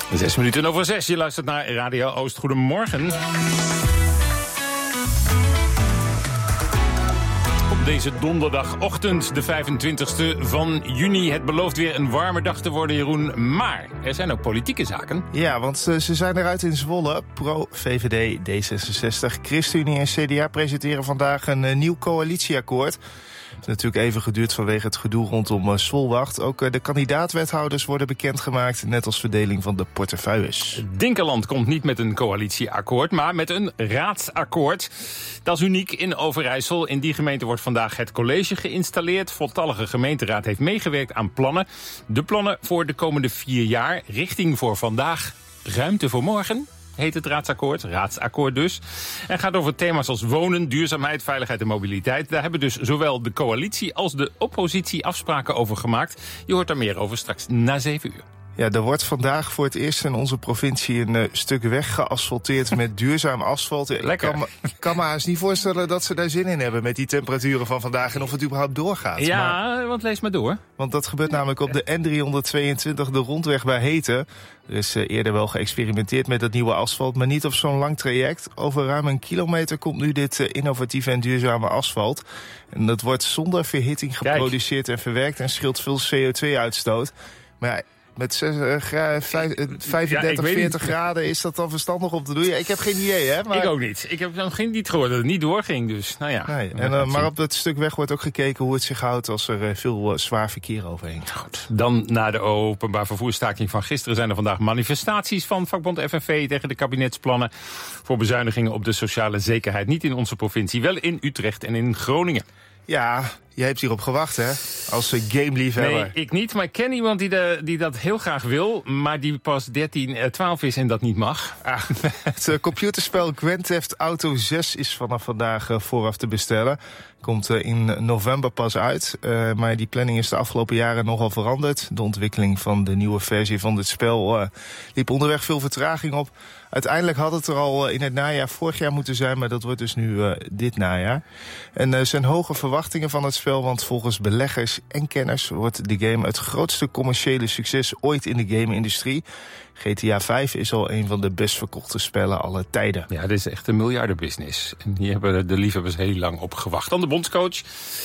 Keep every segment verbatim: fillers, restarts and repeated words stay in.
Zes minuten over zes. Je luistert naar Radio Oost. Goedemorgen. Op deze donderdagochtend, de vijfentwintigste van juni. Het belooft weer een warme dag te worden, Jeroen. Maar er zijn ook politieke zaken. Ja, want uh, ze zijn eruit in Zwolle. Pro-V V D, D zesenzestig, ChristenUnie en C D A presenteren vandaag een uh, nieuw coalitieakkoord. Het heeft natuurlijk even geduurd vanwege het gedoe rondom uh, Swolwacht. Ook uh, de kandidaatwethouders worden bekendgemaakt, net als verdeling van de portefeuilles. Dinkeland komt niet met een coalitieakkoord, maar met een raadsakkoord. Dat is uniek in Overijssel. In die gemeente wordt vandaag het college geïnstalleerd. Voltallige gemeenteraad heeft meegewerkt aan plannen. De plannen voor de komende vier jaar. Richting voor vandaag, ruimte voor morgen. Heet het raadsakkoord, raadsakkoord dus. En gaat over thema's als wonen, duurzaamheid, veiligheid en mobiliteit. Daar hebben dus zowel de coalitie als de oppositie afspraken over gemaakt. Je hoort daar meer over straks na zeven uur. Ja, er wordt vandaag voor het eerst in onze provincie een uh, stuk weg geasfalteerd met duurzaam asfalt. Lekker. Ik kan, me, kan me haast niet voorstellen dat ze daar zin in hebben met die temperaturen van vandaag en of het überhaupt doorgaat. Ja, maar, want lees maar door. Want dat gebeurt namelijk op de N driehonderdtweeëntwintig, de rondweg bij Heten. Er is uh, eerder wel geëxperimenteerd met dat nieuwe asfalt, maar niet op zo'n lang traject. Over ruim een kilometer komt nu dit uh, innovatieve en duurzame asfalt. En dat wordt zonder verhitting geproduceerd Kijk. en verwerkt en scheelt veel C O twee uitstoot. Maar ja, met zes, uh, gra- vijf, uh, vijfendertig, ja, veertig graden is dat dan verstandig om te doen? Ja, ik heb geen idee, hè? Maar... Ik ook niet. Ik heb nog geen niet gehoord dat het niet doorging, dus nou ja. Nee, en, uh, maar op dat stuk weg wordt ook gekeken hoe het zich houdt als er uh, veel uh, zwaar verkeer overheen gaat. Dan na de openbaar vervoerstaking van gisteren zijn er vandaag manifestaties van vakbond F N V tegen de kabinetsplannen voor bezuinigingen op de sociale zekerheid. Niet in onze provincie, wel in Utrecht en in Groningen. Ja, jij hebt hierop gewacht, hè? Als uh, gameliefhebber. Nee, ik niet, maar ik ken iemand die, de, die dat heel graag wil, maar die pas dertien, twaalf is en dat niet mag. Ah, het uh, computerspel Grand Theft Auto zes is vanaf vandaag uh, vooraf te bestellen. Komt uh, in november pas uit, uh, maar die planning is de afgelopen jaren nogal veranderd. De ontwikkeling van de nieuwe versie van dit spel uh, liep onderweg veel vertraging op. Uiteindelijk had het er al in het najaar vorig jaar moeten zijn, maar dat wordt dus nu uh, dit najaar. En er uh, zijn hoge verwachtingen van het spel, want volgens beleggers en kenners wordt de game het grootste commerciële succes ooit in de game-industrie. G T A vijf is al een van de best verkochte spellen aller tijden. Ja, dit is echt een miljardenbusiness. En hier hebben de liefhebbers heel lang op gewacht. Dan de bondscoach.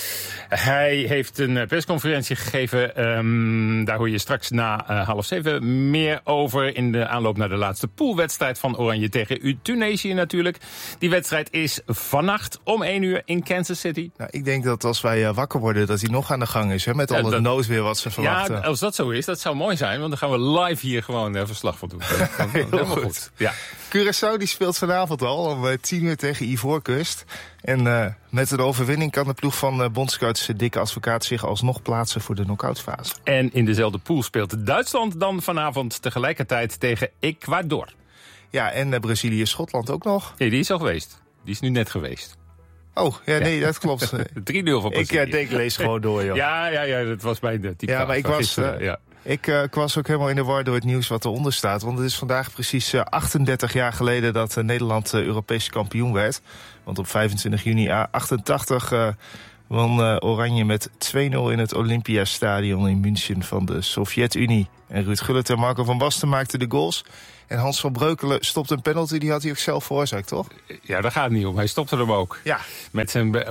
Hij heeft een persconferentie gegeven. Um, daar hoor je straks na uh, half zeven meer over. In de aanloop naar de laatste poolwedstrijd van Oranje tegen Tunesië natuurlijk. Die wedstrijd is vannacht om één uur in Kansas City. Nou, ik denk dat als wij uh, wakker worden dat hij nog aan de gang is. Hè, met al ja, het dat, noodweer wat ze verwachten. Ja, als dat zo is, dat zou mooi zijn. Want dan gaan we live hier gewoon uh, verslag van doen. Dat helemaal goed. goed. Ja. Curaçao die speelt vanavond al om uh, tien uur tegen Ivoorkust. En uh, met een overwinning kan de ploeg van uh, bondscoach Dick Advocaat zich alsnog plaatsen voor de knock-outfase. En in dezelfde pool speelt Duitsland dan vanavond tegelijkertijd tegen Ecuador. Ja, en uh, Brazilië-Schotland ook nog. Nee, die is al geweest. Die is nu net geweest. Oh, ja, nee, dat klopt. drie nul voor Brazilië. Ik uh, denk, lees gewoon door, joh. Ja, ja, ja, dat was bij de type. Ja, maar ik was... Uh, ja. Ik, uh, ik was ook helemaal in de war door het nieuws wat eronder staat. Want het is vandaag precies uh, achtendertig jaar geleden dat uh, Nederland uh, Europees kampioen werd. Want op vijfentwintig juni achtentachtig uh, won uh, Oranje met twee nul in het Olympiastadion in München van de Sovjet-Unie. En Ruud Gullit en Marco van Basten maakten de goals. En Hans van Breukelen stopte een penalty, die had hij ook zelf veroorzaakt, toch? Ja, daar gaat het niet om. Hij stopte hem ook. Ja. Met zijn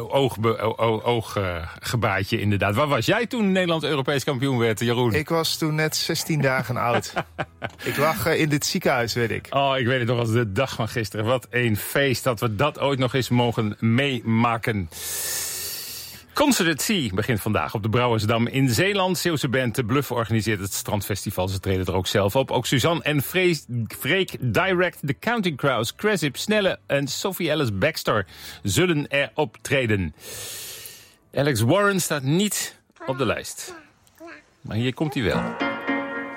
ooggebaatje, inderdaad. Waar was jij toen Nederland Europees kampioen werd, Jeroen? Ik was toen net zestien dagen oud. Ik lag uh, in dit ziekenhuis, weet ik. Oh, ik weet het nog als de dag van gisteren. Wat een feest dat we dat ooit nog eens mogen meemaken. Concert at Sea begint vandaag op de Brouwersdam in Zeeland. Zeeuwse band De Bluff organiseert het strandfestival. Ze treden er ook zelf op. Ook Suzanne en Frees, Freek Direct, The Counting Crows, Cresip, Snelle en Sophie Ellis Baxter zullen er optreden. Alex Warren staat niet op de lijst. Maar hier komt hij wel.